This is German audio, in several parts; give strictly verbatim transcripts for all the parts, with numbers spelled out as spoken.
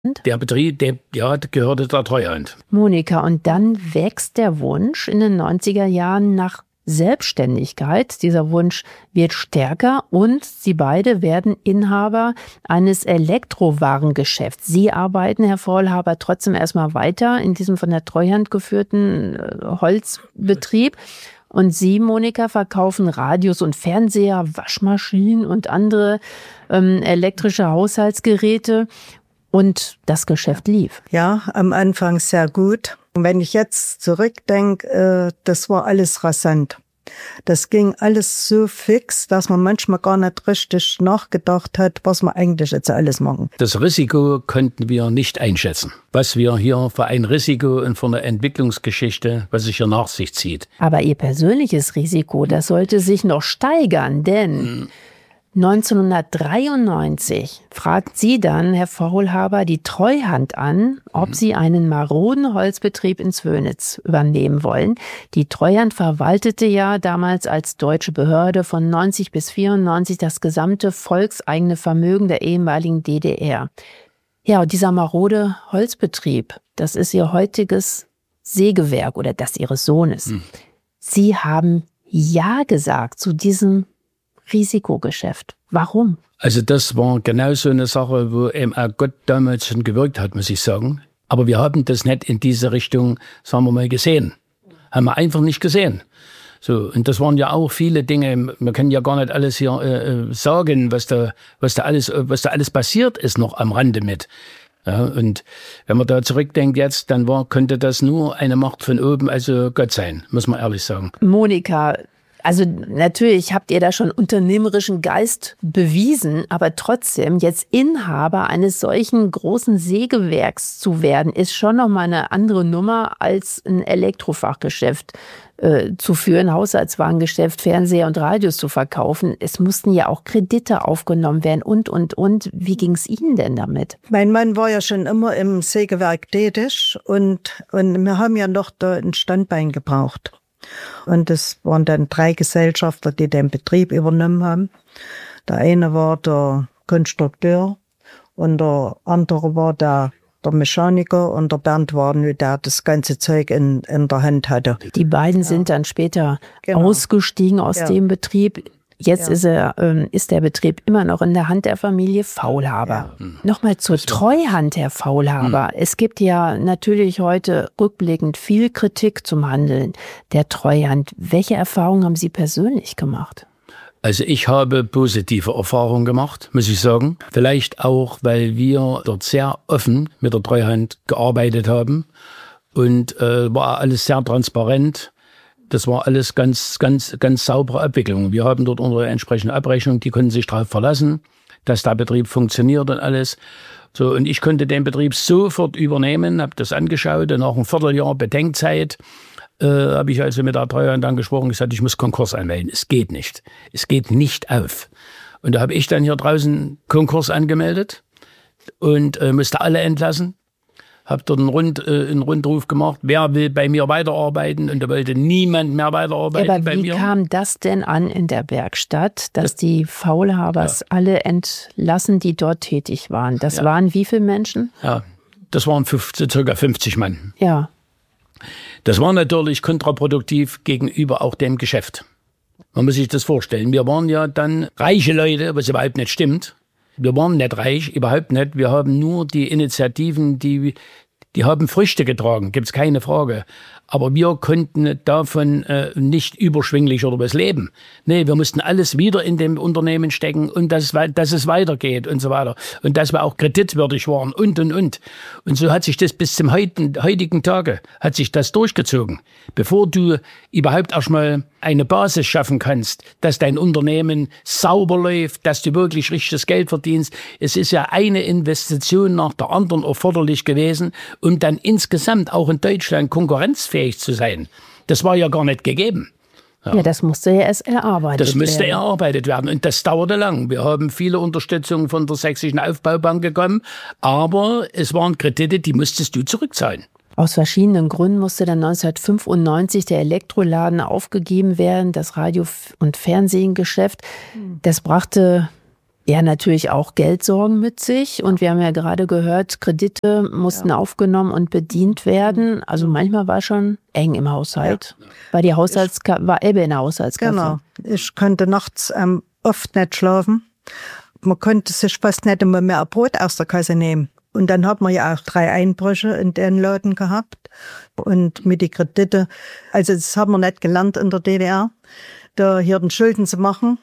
Der Betrieb, der, ja, gehörte der Treuhand. Monika, und dann wächst der Wunsch in den neunziger Jahren nach Selbstständigkeit. Dieser Wunsch wird stärker und Sie beide werden Inhaber eines Elektrowarengeschäfts. Sie arbeiten, Herr Faulhaber, trotzdem erstmal weiter in diesem von der Treuhand geführten Holzbetrieb. Und Sie, Monika, verkaufen Radios und Fernseher, Waschmaschinen und andere ähm, elektrische Haushaltsgeräte. Und das Geschäft lief. Ja, am Anfang sehr gut. Und wenn ich jetzt zurückdenke, äh, das war alles rasant. Das ging alles so fix, dass man manchmal gar nicht richtig nachgedacht hat, was wir eigentlich jetzt alles machen. Das Risiko konnten wir nicht einschätzen. Was wir hier für ein Risiko und für eine Entwicklungsgeschichte, was sich hier nach sich zieht. Aber Ihr persönliches Risiko, das sollte sich noch steigern, denn hm. neunzehnhundertdreiundneunzig fragt sie dann, Herr Faulhaber, die Treuhand an, ob mhm. sie einen maroden Holzbetrieb in Zwönitz übernehmen wollen. Die Treuhand verwaltete ja damals als deutsche Behörde von neunzig bis vierundneunzig das gesamte volkseigene Vermögen der ehemaligen D D R. Ja, und dieser marode Holzbetrieb, das ist ihr heutiges Sägewerk oder das ihres Sohnes. Mhm. Sie haben Ja gesagt zu diesem Risikogeschäft. Warum? Also das war genau so eine Sache, wo eben auch Gott damals schon gewirkt hat, muss ich sagen. Aber wir haben das nicht in diese Richtung, sagen wir mal, gesehen. Haben wir einfach nicht gesehen. So, und das waren ja auch viele Dinge, wir können ja gar nicht alles hier äh, sagen, was da, was da alles, was da alles passiert ist noch am Rande mit. Ja, und wenn man da zurückdenkt jetzt, dann war, könnte das nur eine Macht von oben, also Gott sein, muss man ehrlich sagen. Monika, also natürlich habt ihr da schon unternehmerischen Geist bewiesen, aber trotzdem jetzt Inhaber eines solchen großen Sägewerks zu werden, ist schon noch mal eine andere Nummer als ein Elektrofachgeschäft äh, zu führen, Haushaltswarengeschäft, Fernseher und Radios zu verkaufen. Es mussten ja auch Kredite aufgenommen werden und, und, und. Wie ging es Ihnen denn damit? Mein Mann war ja schon immer im Sägewerk tätig und, und wir haben ja noch da ein Standbein gebraucht. Und es waren dann drei Gesellschafter, die den Betrieb übernommen haben. Der eine war der Konstrukteur und der andere war der, der Mechaniker und der Bernd war nur der, das ganze Zeug in, in der Hand hatte. Die beiden ja. sind dann später genau. ausgestiegen aus ja. dem Betrieb. Jetzt ja. ist, er, ähm, ist der Betrieb immer noch in der Hand der Familie Faulhaber. Ja. Nochmal zur Treuhand, Herr Faulhaber. Hm. Es gibt ja natürlich heute rückblickend viel Kritik zum Handeln der Treuhand. Welche Erfahrungen haben Sie persönlich gemacht? Also ich habe positive Erfahrungen gemacht, muss ich sagen. Vielleicht auch, weil wir dort sehr offen mit der Treuhand gearbeitet haben. Und äh, war alles sehr transparent. Das war alles ganz, ganz, ganz saubere Abwicklung. Wir haben dort unsere entsprechende Abrechnung, die konnten sich darauf verlassen, dass der Betrieb funktioniert und alles. So, und ich konnte den Betrieb sofort übernehmen, habe das angeschaut und nach einem Vierteljahr Bedenkzeit äh, habe ich also mit der Treuhand dann gesprochen und gesagt, ich muss Konkurs anmelden. Es geht nicht. Es geht nicht auf. Und da habe ich dann hier draußen Konkurs angemeldet und äh, musste alle entlassen. Habe dort einen, Rund, äh, einen Rundruf gemacht, wer will bei mir weiterarbeiten, und da wollte niemand mehr weiterarbeiten ja, aber bei wie mir. Wie kam das denn an in der Werkstatt, dass das, die Faulhabers ja. alle entlassen, die dort tätig waren? Das ja. waren wie viele Menschen? Ja, das waren fünfzig, circa fünfzig Mann. Ja. Das war natürlich kontraproduktiv gegenüber auch dem Geschäft. Man muss sich das vorstellen. Wir waren ja dann reiche Leute, was überhaupt nicht stimmt. Wir waren nicht reich, überhaupt nicht. Wir haben nur die Initiativen, die, die haben Früchte getragen, gibt's keine Frage. Aber wir konnten davon äh, nicht überschwinglich oder was leben. Nee, wir mussten alles wieder in dem Unternehmen stecken und dass, dass es weitergeht und so weiter. Und dass wir auch kreditwürdig waren und, und, und. Und so hat sich das bis zum heutigen, heutigen Tage, hat sich das durchgezogen. Bevor du überhaupt erstmal eine Basis schaffen kannst, dass dein Unternehmen sauber läuft, dass du wirklich richtiges Geld verdienst. Es ist ja eine Investition nach der anderen erforderlich gewesen, um dann insgesamt auch in Deutschland konkurrenzfähig zu sein. Das war ja gar nicht gegeben. Ja, ja, das musste ja erst erarbeitet werden. Das musste werden. erarbeitet werden und das dauerte lang. Wir haben viele Unterstützung von der Sächsischen Aufbaubank bekommen, aber es waren Kredite, die musstest du zurückzahlen. Aus verschiedenen Gründen musste dann neunzehnhundertfünfundneunzig der Elektroladen aufgegeben werden, das Radio- und Fernsehgeschäft. Das brachte Ja, natürlich auch Geldsorgen mit sich. Und wir haben ja gerade gehört, Kredite mussten ja. aufgenommen und bedient werden. Also manchmal war schon eng im Haushalt. Ja. War die Haushaltskasse, war Ebbe in der Haushaltskasse. Genau. Ich konnte nachts ähm, oft nicht schlafen. Man konnte sich fast nicht immer mehr ein Brot aus der Kasse nehmen. Und dann hat man ja auch drei Einbrüche in den Laden gehabt. Und mit den Krediten, also das haben wir nicht gelernt in der D D R, da hier den Schulden zu machen.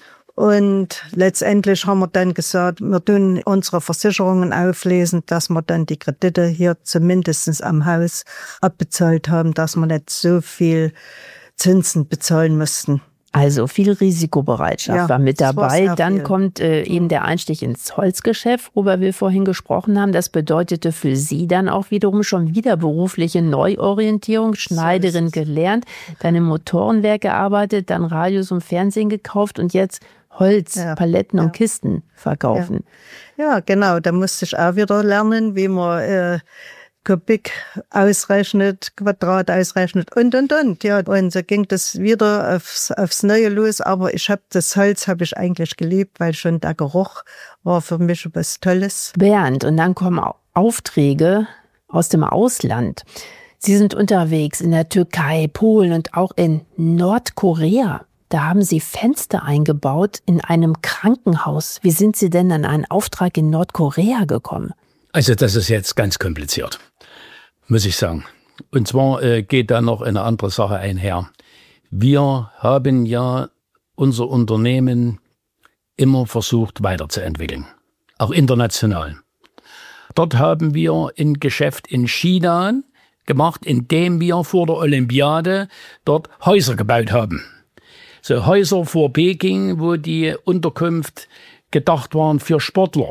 Und letztendlich haben wir dann gesagt, wir tun unsere Versicherungen auflesen, dass wir dann die Kredite hier zumindest am Haus abbezahlt haben, dass wir nicht so viel Zinsen bezahlen mussten. Also viel Risikobereitschaft ja, war mit dabei. Dann viel. kommt äh, eben der Einstieg ins Holzgeschäft, worüber wir vorhin gesprochen haben. Das bedeutete für Sie dann auch wiederum schon wieder berufliche Neuorientierung. Schneiderin gelernt, dann im Motorenwerk gearbeitet, dann Radios und Fernsehen gekauft und jetzt Holz, ja, Paletten ja. und Kisten verkaufen. Ja. ja, genau. Da musste ich auch wieder lernen, wie man äh, Kubik ausrechnet, Quadrat ausrechnet und, und, und. Ja, und so ging das wieder aufs, aufs Neue los. Aber ich habe das Holz habe ich eigentlich geliebt, weil schon der Geruch war für mich was Tolles. Bernd, und dann kommen Aufträge aus dem Ausland. Sie sind unterwegs in der Türkei, Polen und auch in Nordkorea. Da haben Sie Fenster eingebaut in einem Krankenhaus. Wie sind Sie denn an einen Auftrag in Nordkorea gekommen? Also das ist jetzt ganz kompliziert, muss ich sagen. Und zwar äh, geht da noch eine andere Sache einher. Wir haben ja unser Unternehmen immer versucht weiterzuentwickeln, auch international. Dort haben wir ein Geschäft in China gemacht, indem wir vor der Olympiade dort Häuser gebaut haben. So Häuser vor Peking, wo die Unterkunft gedacht waren für Sportler.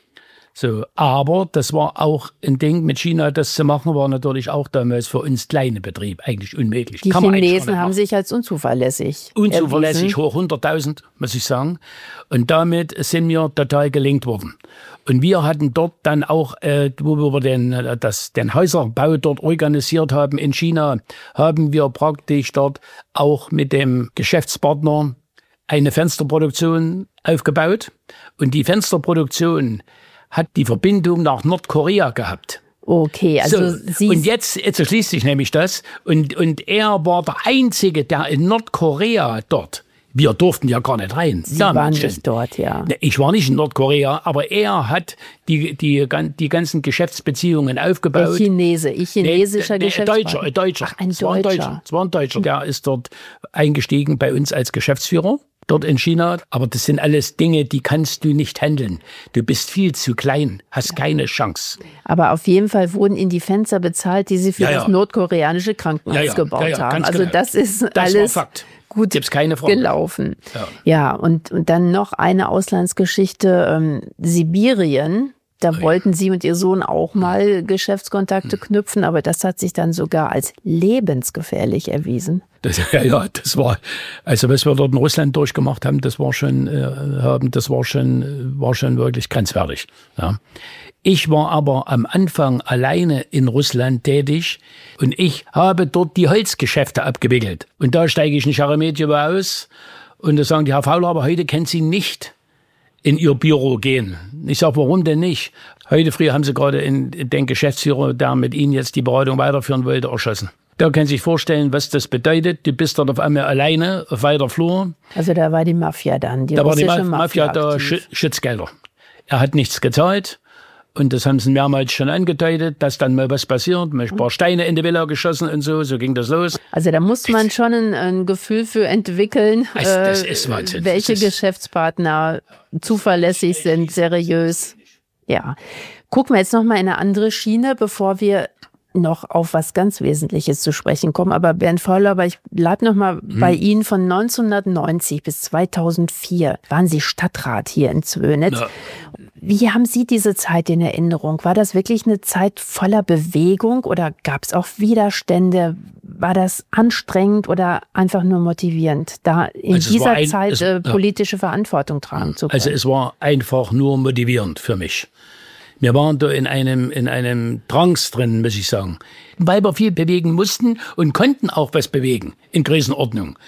So, aber das war auch ein Ding, mit China das zu machen, war natürlich auch damals für uns kleine Betriebe eigentlich unmöglich. Die Chinesen haben sich als unzuverlässig Unzuverlässig, erwiesen. hoch hunderttausend, muss ich sagen. Und damit sind wir total gelingt worden. Und wir hatten dort dann auch, äh, wo wir den, das, den Häuserbau dort organisiert haben in China, haben wir praktisch dort auch mit dem Geschäftspartner eine Fensterproduktion aufgebaut. Und die Fensterproduktion hat die Verbindung nach Nordkorea gehabt. Okay, also so, Sie... Und jetzt, jetzt schließt sich nämlich das. Und, und er war der Einzige, der in Nordkorea dort, wir durften ja gar nicht rein. Sie waren nicht dort, ja. Ich war nicht in Nordkorea, aber er hat die, die, die ganzen Geschäftsbeziehungen aufgebaut. Der Chinese, ich chinesischer nee, Geschäftspartner. Deutscher, ein Deutscher. Ach, ein es war ein Deutscher. Deutscher. Es war ein Deutscher, der ist dort eingestiegen bei uns als Geschäftsführer. Dort in China, aber das sind alles Dinge, die kannst du nicht handeln. Du bist viel zu klein, hast ja. keine Chance. Aber auf jeden Fall wurden Ihnen die Fenster bezahlt, die Sie für ja, ja. das nordkoreanische Krankenhaus ja, ja. gebaut ja, ja, haben. Also genau. das ist das alles Fakt. gut Gibt's keine Frage. gelaufen. Ja, ja und, und dann noch eine Auslandsgeschichte, ähm, Sibirien. Da oh, wollten Sie und Ihr Sohn auch mal Geschäftskontakte hm. knüpfen, aber das hat sich dann sogar als lebensgefährlich erwiesen. Das, ja, ja, das war, also was wir dort in Russland durchgemacht haben, das war schon, äh, haben, das war schon, war schon wirklich grenzwertig. Ja. Ich war aber am Anfang alleine in Russland tätig und ich habe dort die Holzgeschäfte abgewickelt. Und da steige ich in Scheremetjewo aus und da sagen die, Herr Fauler, aber heute können Sie nicht in Ihr Büro gehen. Ich sage, warum denn nicht? Heute früh haben Sie gerade in, den Geschäftsführer, der mit Ihnen jetzt die Beratung weiterführen wollte, erschossen. Da können Sie sich vorstellen, was das bedeutet. Du bist dort auf einmal alleine auf weiter Flur. Also da war die Mafia dann, die da russische war die Ma Mafia, Mafia da Sch Schutzgelder. Er hat nichts gezahlt. Und das haben sie mehrmals schon angedeutet, dass dann mal was passiert. Ein paar Steine in die Villa geschossen und so, so ging das los. Also da muss man schon ein, ein Gefühl für entwickeln, also, das ist Wahnsinn. welche das ist Geschäftspartner zuverlässig sind, seriös. Ja, gucken wir jetzt noch mal in eine andere Schiene, bevor wir noch auf was ganz Wesentliches zu sprechen kommen. Aber Bernd Fauler, aber ich bleibe noch mal hm. bei Ihnen. Von neunzehnhundertneunzig bis zweitausendvier waren Sie Stadtrat hier in Zwönitz. Na. Wie haben Sie diese Zeit in Erinnerung? War das wirklich eine Zeit voller Bewegung oder gab es auch Widerstände? War das anstrengend oder einfach nur motivierend, da in also dieser ein, Zeit es, äh, politische ja. Verantwortung tragen zu können? Also es war einfach nur motivierend für mich. Wir waren da in einem, in einem Trance drin, muss ich sagen. Weil wir viel bewegen mussten und konnten auch was bewegen in Größenordnung.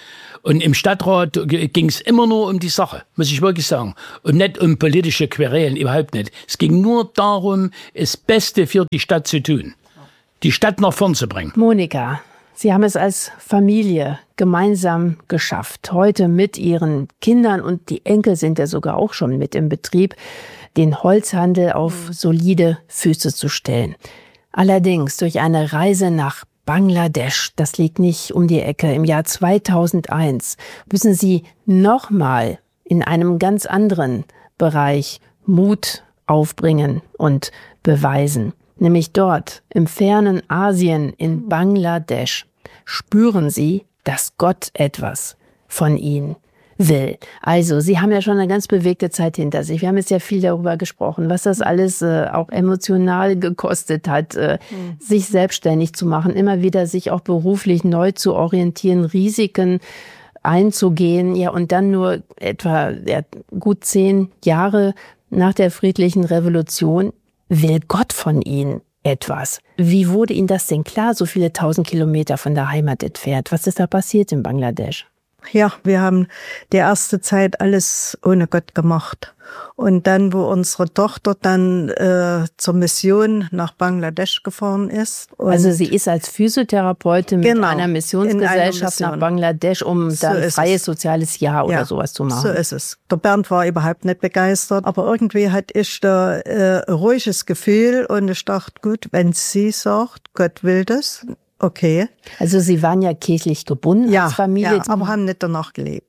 Und im Stadtrat ging es immer nur um die Sache, muss ich wirklich sagen. Und nicht um politische Querelen, überhaupt nicht. Es ging nur darum, das Beste für die Stadt zu tun. Die Stadt nach vorn zu bringen. Monika, Sie haben es als Familie gemeinsam geschafft, heute mit Ihren Kindern, und die Enkel sind ja sogar auch schon mit im Betrieb, den Holzhandel auf solide Füße zu stellen. Allerdings durch eine Reise nach Bangladesch, das liegt nicht um die Ecke, im Jahr zweitausendeins, müssen Sie nochmal in einem ganz anderen Bereich Mut aufbringen und beweisen. Nämlich dort, im fernen Asien, in Bangladesch, spüren Sie, dass Gott etwas von Ihnen will. Also, Sie haben ja schon eine ganz bewegte Zeit hinter sich. Wir haben jetzt ja viel darüber gesprochen, was das alles äh, auch emotional gekostet hat, äh, mhm. sich selbstständig zu machen, immer wieder sich auch beruflich neu zu orientieren, Risiken einzugehen. Ja, und dann nur etwa ja, gut zehn Jahre nach der friedlichen Revolution will Gott von Ihnen etwas. Wie wurde Ihnen das denn klar, so viele tausend Kilometer von der Heimat entfernt? Was ist da passiert in Bangladesch? Ja, wir haben die erste Zeit alles ohne Gott gemacht. Und dann, wo unsere Tochter dann äh, zur Mission nach Bangladesch gefahren ist. Also sie ist als Physiotherapeutin mit genau, einer Missionsgesellschaft einer Mission. nach Bangladesch, um so dann freies es. soziales Jahr oder ja, sowas zu machen. So ist es. Der Bernd war überhaupt nicht begeistert, aber irgendwie hatte ich da äh, ein ruhiges Gefühl und ich dachte, gut, wenn sie sagt, Gott will das, okay. Also Sie waren ja kirchlich gebunden ja, als Familie. Ja, aber haben nicht danach gelebt.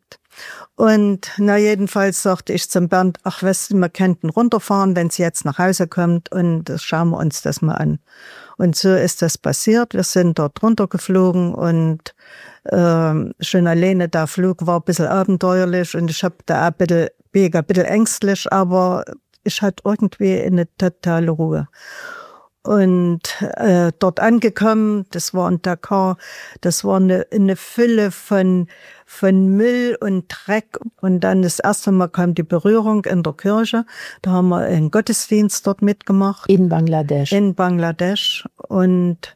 Und na jedenfalls sagte ich zum Bernd, ach weißt du, wir könnten runterfahren, wenn sie jetzt nach Hause kommt, und das schauen wir uns das mal an. Und so ist das passiert. Wir sind dort runtergeflogen und äh, schon alleine der Flug war ein bisschen abenteuerlich und ich habe da ein bisschen, bin ein bisschen ängstlich, aber ich hatte irgendwie eine totale Ruhe. Und äh, dort angekommen, das war in Dakar, das war eine, eine Fülle von, von Müll und Dreck. Und dann das erste Mal kam die Berührung in der Kirche. Da haben wir einen Gottesdienst dort mitgemacht. In Bangladesch. In Bangladesch. Und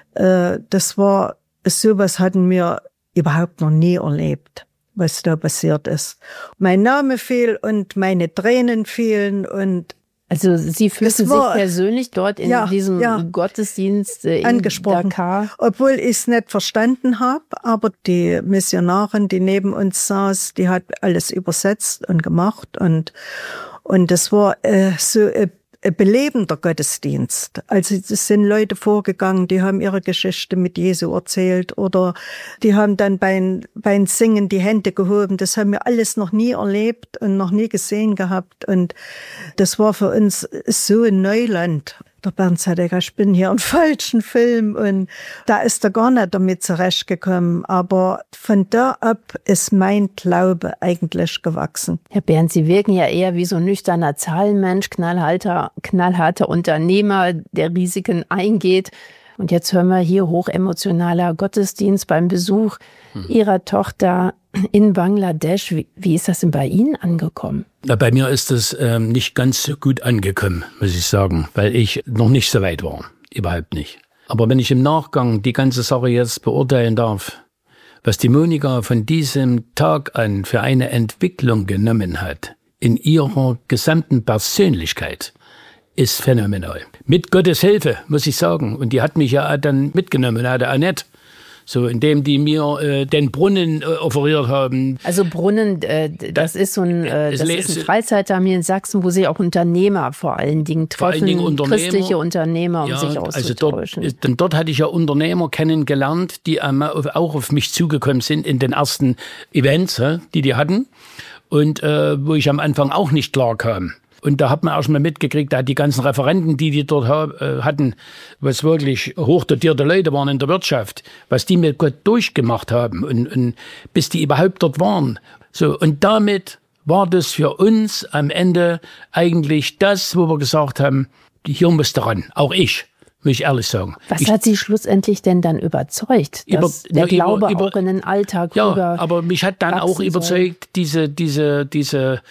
äh, das war, sowas hatten wir überhaupt noch nie erlebt, was da passiert ist. Mein Name fiel und meine Tränen fielen und also Sie fühlten war, sich persönlich dort in ja, diesem ja, Gottesdienst in angesprochen, Dakar? Obwohl ich es nicht verstanden habe, aber die Missionarin, die neben uns saß, die hat alles übersetzt und gemacht und und das war äh, so ein, ein belebender Gottesdienst. Also es sind Leute vorgegangen, die haben ihre Geschichte mit Jesu erzählt oder die haben dann beim, beim Singen die Hände gehoben. Das haben wir alles noch nie erlebt und noch nie gesehen gehabt. Und das war für uns so ein Neuland. Der Bernd sagte, ich bin hier im falschen Film und da ist er gar nicht damit zurechtgekommen. Aber von da ab ist mein Glaube eigentlich gewachsen. Herr Bernd, Sie wirken ja eher wie so ein nüchterner Zahlenmensch, knallharter, knallharter Unternehmer, der Risiken eingeht. Und jetzt hören wir hier hochemotionaler Gottesdienst beim Besuch hm. Ihrer Tochter in Bangladesch. Wie, wie ist das denn bei Ihnen angekommen? Na, bei mir ist das ähm, nicht ganz so gut angekommen, muss ich sagen, weil ich noch nicht so weit war. Überhaupt nicht. Aber wenn ich im Nachgang die ganze Sache jetzt beurteilen darf, was die Monika von diesem Tag an für eine Entwicklung genommen hat, in ihrer gesamten Persönlichkeit, ist phänomenal. Mit Gottes Hilfe, muss ich sagen. Und die hat mich ja dann mitgenommen, hat er nicht. So, indem die mir äh, den Brunnen äh, offeriert haben. Also Brunnen, äh, das ist so ein, äh, das ist ein Freizeitheim hier in Sachsen, wo sich auch Unternehmer vor allen Dingen treffen, vor allen Dingen Unternehmer, christliche Unternehmer, um ja, sich auszutauschen. Also dort, dort hatte ich ja Unternehmer kennengelernt, die auch auf mich zugekommen sind in den ersten Events, die die hatten. Und äh, wo ich am Anfang auch nicht klar kam. Und da hat man erst mal mitgekriegt, da die ganzen Referenten, die die dort ha- hatten, was wirklich hochdotierte Leute waren in der Wirtschaft, was die mit Gott durchgemacht haben und, und bis die überhaupt dort waren. So, und damit war das für uns am Ende eigentlich das, wo wir gesagt haben, hier muss ran, auch ich. Muss ich ehrlich sagen. Was ich, hat Sie schlussendlich denn dann überzeugt, dass über, der na, Glaube über, auch in den Alltag ja, rüber aber mich hat dann auch überzeugt, diese, diese, diese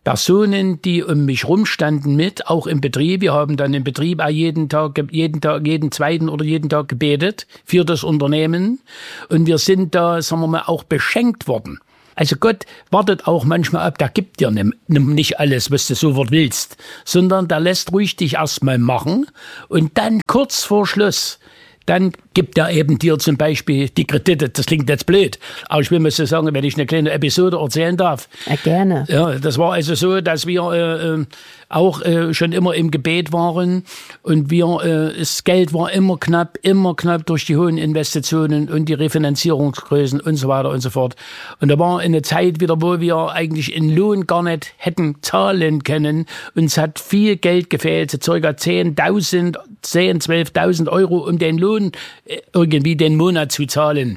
Personen, die um mich rumstanden mit, auch im Betrieb. Wir haben dann im Betrieb auch jeden Tag, jeden Tag, jeden zweiten oder jeden Tag gebetet für das Unternehmen. Und wir sind da, sagen wir mal, auch beschenkt worden. Also Gott wartet auch manchmal ab, der gibt dir nicht alles, was du sofort willst, sondern der lässt ruhig dich erstmal machen und dann kurz vor Schluss, dann gibt er eben dir zum Beispiel die Kredite. Das klingt jetzt blöd, aber ich will mal so sagen, wenn ich eine kleine Episode erzählen darf. Ja, gerne. Ja, das war also so, dass wir äh, auch äh, schon immer im Gebet waren und wir, äh, das Geld war immer knapp, immer knapp durch die hohen Investitionen und die Refinanzierungsgrößen und so weiter und so fort. Und da war eine Zeit wieder, wo wir eigentlich in Lohn gar nicht hätten zahlen können. Uns hat viel Geld gefehlt, so circa zehntausend, zehn, zwölftausend Euro, um den Lohn äh, irgendwie den Monat zu zahlen.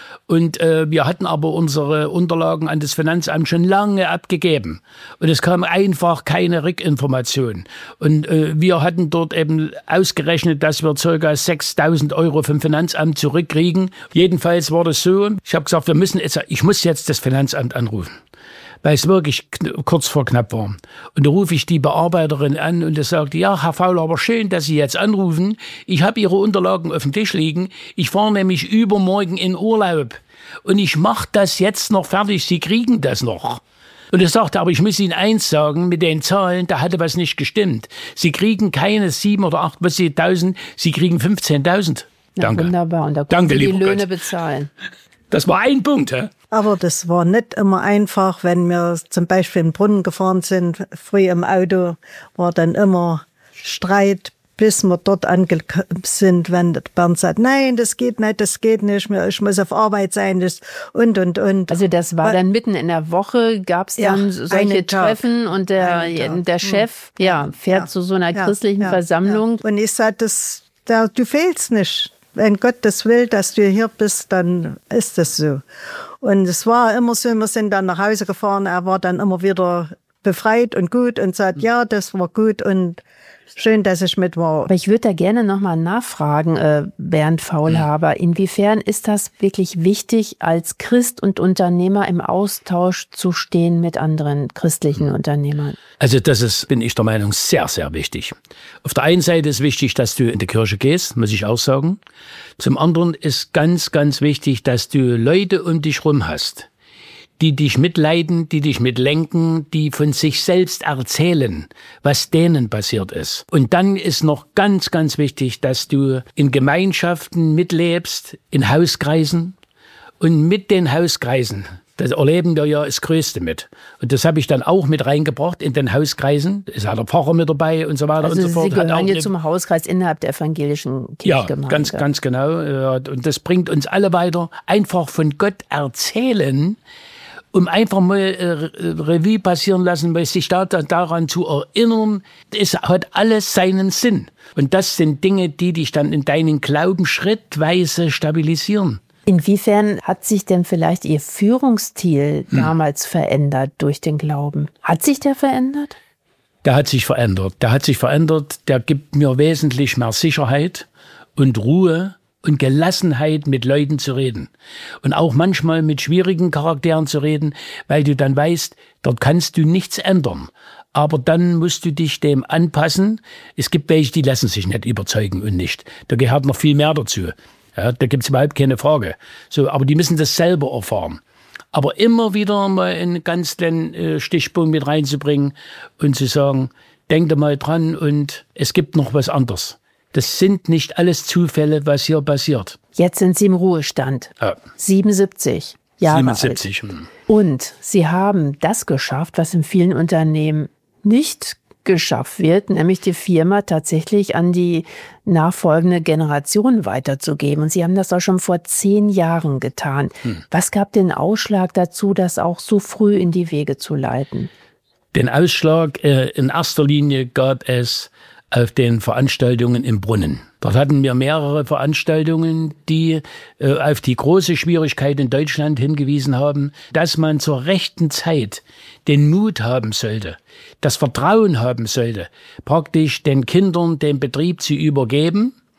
Und äh, wir hatten aber unsere Unterlagen an das Finanzamt schon lange abgegeben. Und es kam einfach keine Rückinformation. Und äh, wir hatten dort eben ausgerechnet, dass wir ca. sechstausend Euro vom Finanzamt zurückkriegen. Jedenfalls war das so, ich habe gesagt, wir müssen jetzt, ich muss jetzt das Finanzamt anrufen, weil es wirklich kurz vor knapp war. Und da rufe ich die Bearbeiterin an und die sagte, ja, Herr Fauler, aber schön, dass Sie jetzt anrufen. Ich habe Ihre Unterlagen auf dem Tisch liegen. Ich fahre nämlich übermorgen in Urlaub. Und ich mache das jetzt noch fertig. Sie kriegen das noch. Und er sagte, aber ich muss Ihnen eins sagen, mit den Zahlen, da hatte was nicht gestimmt. Sie kriegen keine sieben oder acht, was Sie, tausend, Sie kriegen fünfzehntausend. Ja, Danke. Wunderbar. Und da Danke, konnten die lieber Löhne Gott. bezahlen. Das war ein Punkt, hä? Aber das war nicht immer einfach, wenn wir zum Beispiel in den Brunnen gefahren sind, früh im Auto, war dann immer Streit, bis wir dort angekommen sind, wenn Bernd sagt, nein, das geht nicht, das geht nicht, ich muss auf Arbeit sein, das und, und, und. Also das war dann mitten in der Woche, gab es dann Ja, solche einen Tag. Treffen und der, Einen Tag. der Chef ja, fährt Ja. zu so einer Ja, christlichen ja, Versammlung. Ja. Und ich sage, das, da, du fehlst nicht. Wenn Gott das will, dass du hier bist, dann ist das so. Und es war immer so, wir sind dann nach Hause gefahren, er war dann immer wieder befreit und gut und sagt, ja, das war gut und schön, dass ich mit war. Aber ich würde da gerne nochmal nachfragen, äh, Bernd Faulhaber, inwiefern ist das wirklich wichtig, als Christ und Unternehmer im Austausch zu stehen mit anderen christlichen Unternehmern? Also das ist, bin ich der Meinung, sehr, sehr wichtig. Auf der einen Seite ist wichtig, dass du in die Kirche gehst, muss ich auch sagen. Zum anderen ist ganz, ganz wichtig, dass du Leute um dich rum hast, die dich mitleiden, die dich mitlenken, die von sich selbst erzählen, was denen passiert ist. Und dann ist noch ganz, ganz wichtig, dass du in Gemeinschaften mitlebst, in Hauskreisen und mit den Hauskreisen. Das erleben wir ja das Größte mit. Und das habe ich dann auch mit reingebracht in den Hauskreisen. Es hat der Pfarrer mit dabei und so weiter Also und so Sie fort. gehören Hat auch hier eine, zum Hauskreis innerhalb der evangelischen ja, Kirchgemeinde. ganz, ganz genau. Ja, und das bringt uns alle weiter. Einfach von Gott erzählen, um einfach mal äh, Revue passieren lassen, weil sich da, da, daran zu erinnern, es hat alles seinen Sinn. Und das sind Dinge, die dich dann in deinen Glauben schrittweise stabilisieren. Inwiefern hat sich denn vielleicht Ihr Führungsstil hm. damals verändert durch den Glauben? Hat sich der verändert? Der hat sich verändert. Der hat sich verändert. Der gibt mir wesentlich mehr Sicherheit und Ruhe und Gelassenheit, mit Leuten zu reden. Und auch manchmal mit schwierigen Charakteren zu reden, weil du dann weißt, dort kannst du nichts ändern. Aber dann musst du dich dem anpassen. Es gibt welche, die lassen sich nicht überzeugen und nicht. Da gehört noch viel mehr dazu. Ja, da gibt's überhaupt keine Frage. So, aber die müssen das selber erfahren. Aber immer wieder mal einen ganz kleinen äh, Stichpunkt mit reinzubringen und zu sagen, denk da mal dran und es gibt noch was anderes. Das sind nicht alles Zufälle, was hier passiert. Jetzt sind Sie im Ruhestand. Ja. siebenundsiebzig Jahre siebenundsiebzig. alt. Und Sie haben das geschafft, was in vielen Unternehmen nicht geschafft wird, nämlich die Firma tatsächlich an die nachfolgende Generation weiterzugeben. Und Sie haben das auch schon vor zehn Jahren getan. Hm. Was gab den Ausschlag dazu, das auch so früh in die Wege zu leiten? Den Ausschlag äh, in erster Linie gab es auf den Veranstaltungen im Brunnen. Dort hatten wir mehrere Veranstaltungen, die äh, auf die große Schwierigkeit in Deutschland hingewiesen haben, dass man zur rechten Zeit den Mut haben sollte, das Vertrauen haben sollte, praktisch den Kindern den Betrieb zu übergeben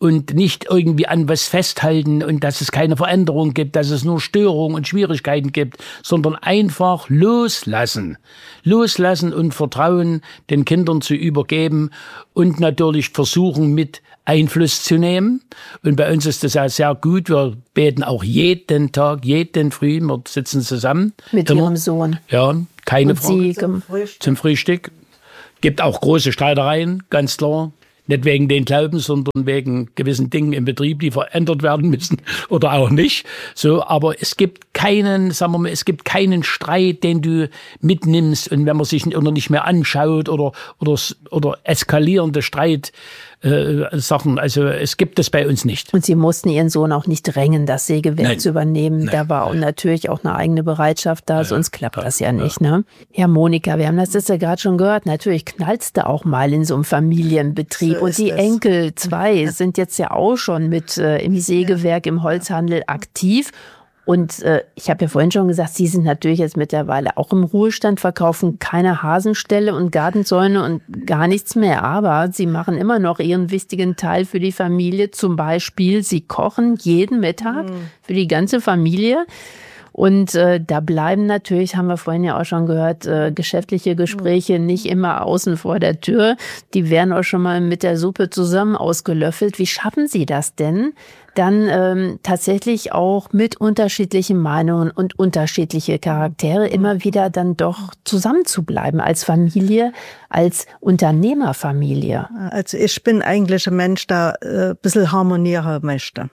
und nicht irgendwie an was festhalten und dass es keine Veränderung gibt, dass es nur Störungen und Schwierigkeiten gibt, sondern einfach loslassen. Loslassen und Vertrauen den Kindern zu übergeben und natürlich versuchen, mit Einfluss zu nehmen. Und bei uns ist das ja sehr gut. Wir beten auch jeden Tag, jeden Früh. Wir sitzen zusammen. Mit Immer. Ihrem Sohn. Ja, keine und Frage. Sie Zum Frühstück. Zum Frühstück. Gibt auch große Streitereien, ganz klar. Nicht wegen den Glaubens, sondern wegen gewissen Dingen im Betrieb, die verändert werden müssen oder auch nicht. So, aber es gibt keinen, sagen wir mal, es gibt keinen Streit, den du mitnimmst und wenn man sich nicht mehr anschaut oder oder oder eskalierende Streit. Äh, Sachen, also es gibt es bei uns nicht. Und Sie mussten Ihren Sohn auch nicht drängen, das Sägewerk Nein. zu übernehmen. Nein. Da war auch natürlich auch eine eigene Bereitschaft da, Ja, sonst klappt ja, das ja nicht. Ne? Ja, Monika, wir haben das jetzt ja gerade schon gehört, natürlich knallst du auch mal in so einem Familienbetrieb. So und die ist es. Enkel zwei sind jetzt ja auch schon mit äh, im Sägewerk, im Holzhandel aktiv. Und äh, ich habe ja vorhin schon gesagt, Sie sind natürlich jetzt mittlerweile auch im Ruhestand, verkaufen keine Hasenställe und Gartenzäune und gar nichts mehr. Aber Sie machen immer noch Ihren wichtigen Teil für die Familie. Zum Beispiel, Sie kochen jeden Mittag mhm. für die ganze Familie. Und äh, da bleiben natürlich, haben wir vorhin ja auch schon gehört, äh, geschäftliche Gespräche nicht immer außen vor der Tür. Die werden auch schon mal mit der Suppe zusammen ausgelöffelt. Wie schaffen Sie das denn, dann ähm, tatsächlich auch mit unterschiedlichen Meinungen und unterschiedliche Charaktere immer wieder dann doch zusammenzubleiben als Familie, als Unternehmerfamilie? Also ich bin eigentlich ein Mensch, der äh, ein bisschen harmonieren möchte.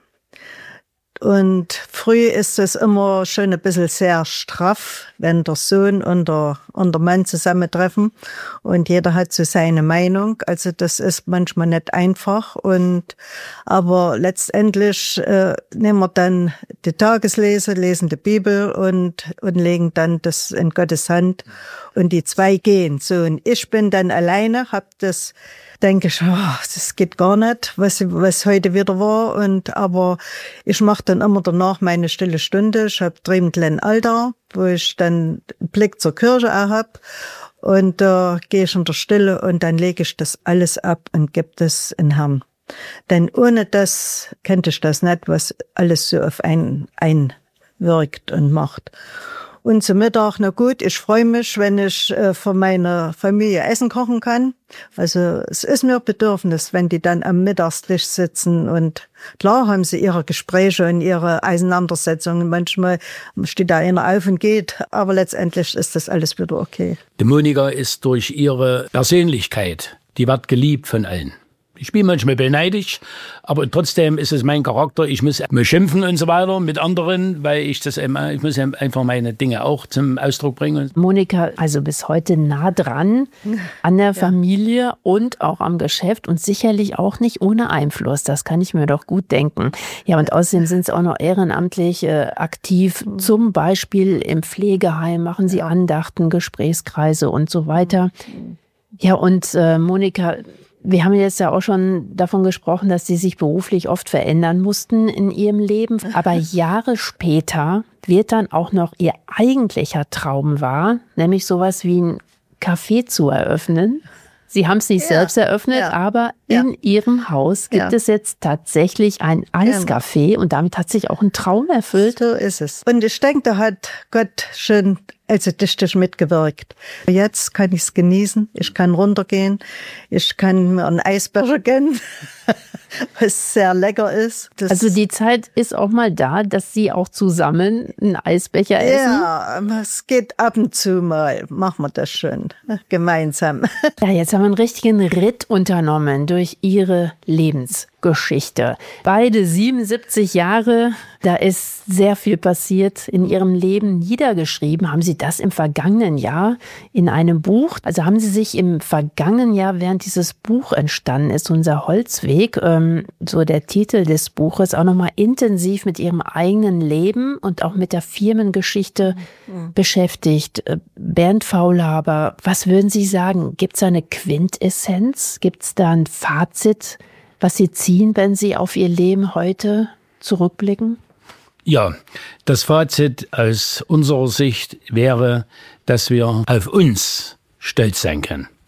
Und früh ist es immer schon ein bisschen sehr straff, wenn der Sohn und der, und der Mann zusammentreffen und jeder hat so seine Meinung. Also das ist manchmal nicht einfach. Und aber letztendlich äh, nehmen wir dann die Tageslese, lesen die Bibel und und legen dann das in Gottes Hand und die zwei gehen. So, und ich bin dann alleine, hab das denke ich, oh, das geht gar nicht, was, was heute wieder war. Und aber ich mache dann immer danach meine stille Stunde. Ich habe drei im kleinen Alter, wo ich dann einen Blick zur Kirche auch hab. Und da äh, gehe ich in der Stille und dann lege ich das alles ab und gebe das in Herrn. Denn ohne das könnte ich das nicht, was alles so auf einen einwirkt und macht. Und zum Mittag, na gut, ich freue mich, wenn ich äh, für meine Familie Essen kochen kann. Also es ist mir Bedürfnis, wenn die dann am Mittagstisch sitzen. Und klar haben sie ihre Gespräche und ihre Auseinandersetzungen. Manchmal steht da einer auf und geht, aber letztendlich ist das alles wieder okay. Die Monika ist durch ihre Persönlichkeit, die wird geliebt von allen. Ich bin manchmal beneidisch, aber trotzdem ist es mein Charakter. Ich muss mal schimpfen und so weiter mit anderen, weil ich das eben, ich muss einfach meine Dinge auch zum Ausdruck bringen. Monika, also bis heute nah dran an der Familie und auch am Geschäft und sicherlich auch nicht ohne Einfluss. Das kann ich mir doch gut denken. Ja, und außerdem sind Sie auch noch ehrenamtlich äh, aktiv. Zum Beispiel im Pflegeheim machen Sie Andachten, Gesprächskreise und so weiter. Ja, und äh, Monika, wir haben jetzt ja auch schon davon gesprochen, dass Sie sich beruflich oft verändern mussten in Ihrem Leben. Aber Jahre später wird dann auch noch Ihr eigentlicher Traum wahr, nämlich sowas wie ein Café zu eröffnen. Sie haben es nicht ja, selbst eröffnet, ja, aber ja. in Ihrem Haus gibt ja. es jetzt tatsächlich ein Eiscafé und damit hat sich auch ein Traum erfüllt. So ist es. Und ich denke, da hat Gott schon also dichtig mitgewirkt. Jetzt kann ich es genießen, ich kann runtergehen, ich kann mir einen Eisbecher gönnen, was sehr lecker ist. Das also die Zeit ist auch mal da, dass Sie auch zusammen einen Eisbecher essen? Ja, es geht ab und zu mal, machen wir das schon, gemeinsam. Ja, jetzt haben wir einen richtigen Ritt unternommen durch Ihre Lebensgeschichte. Beide siebenundsiebzig Jahre, da ist sehr viel passiert in Ihrem Leben niedergeschrieben. Haben Sie das im vergangenen Jahr in einem Buch? Also haben Sie sich im vergangenen Jahr, während dieses Buch entstanden ist, unser Holzweg, ähm, so der Titel des Buches, auch nochmal intensiv mit Ihrem eigenen Leben und auch mit der Firmengeschichte mhm. beschäftigt. Bernd Faulhaber, was würden Sie sagen? Gibt es eine Quintessenz? Gibt es da ein Fazit, was Sie ziehen, wenn Sie auf Ihr Leben heute zurückblicken? Ja, das Fazit aus unserer Sicht wäre, dass wir auf uns stolz sein können.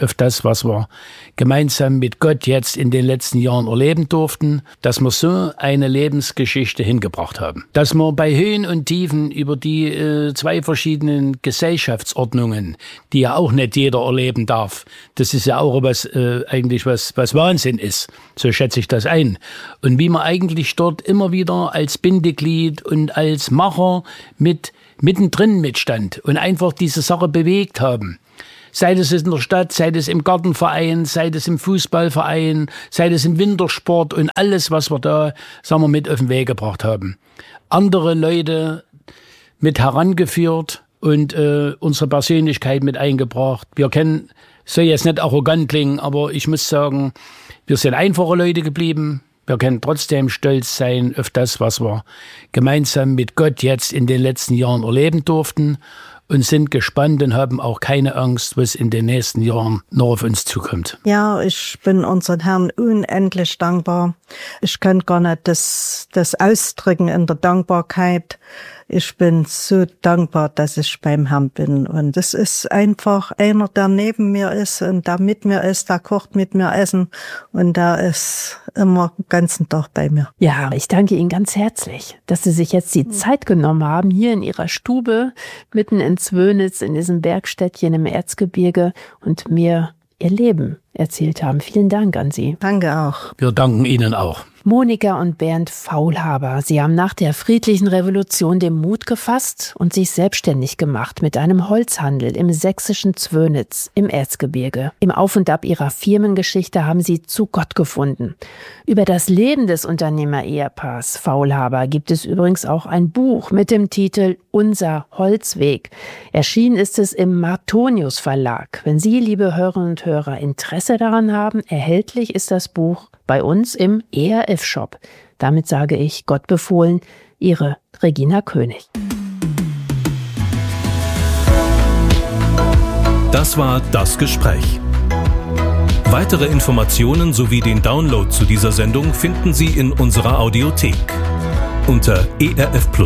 auf das, was wir gemeinsam mit Gott jetzt in den letzten Jahren erleben durften, dass wir so eine Lebensgeschichte hingebracht haben. Dass wir bei Höhen und Tiefen über die äh, zwei verschiedenen Gesellschaftsordnungen, die ja auch nicht jeder erleben darf, das ist ja auch was äh, eigentlich was, was Wahnsinn ist. So schätze ich das ein. Und wie man eigentlich dort immer wieder als Bindeglied und als Macher mit mittendrin mitstand und einfach diese Sache bewegt haben. Sei es in der Stadt, sei es im Gartenverein, sei es im Fußballverein, sei es im Wintersport und alles, was wir da, sagen wir, mit auf den Weg gebracht haben. Andere Leute mit herangeführt und äh, unsere Persönlichkeit mit eingebracht. Wir kennen, soll jetzt nicht arrogant klingen, aber ich muss sagen, wir sind einfache Leute geblieben. Wir können trotzdem stolz sein auf das, was wir gemeinsam mit Gott jetzt in den letzten Jahren erleben durften und sind gespannt und haben auch keine Angst, was in den nächsten Jahren noch auf uns zukommt. Ja, ich bin unseren Herrn unendlich dankbar. Ich kann gar nicht das, das ausdrücken in der Dankbarkeit. Ich bin so dankbar, dass ich beim Herrn bin. Und es ist einfach einer, der neben mir ist und der mit mir ist, der kocht mit mir Essen und der ist immer den ganzen Tag bei mir. Ja, ich danke Ihnen ganz herzlich, dass Sie sich jetzt die Zeit genommen haben, hier in Ihrer Stube, mitten in Zwönitz, in diesem Bergstädtchen im Erzgebirge und mir Ihr Leben erzählt haben. Vielen Dank an Sie. Danke auch. Wir danken Ihnen auch. Monika und Bernd Faulhaber, sie haben nach der friedlichen Revolution den Mut gefasst und sich selbstständig gemacht mit einem Holzhandel im sächsischen Zwönitz im Erzgebirge. Im Auf und Ab ihrer Firmengeschichte haben sie zu Gott gefunden. Über das Leben des Unternehmer-Ehepaars Faulhaber gibt es übrigens auch ein Buch mit dem Titel Unser Holzweg. Erschienen ist es im Martonius Verlag. Wenn Sie, liebe Hörerinnen und Hörer, Interesse daran haben, erhältlich ist das Buch bei uns im E R F-Shop. Damit sage ich Gott befohlen, Ihre Regina König. Das war Das Gespräch. Weitere Informationen sowie den Download zu dieser Sendung finden Sie in unserer Audiothek unter E R F Plus.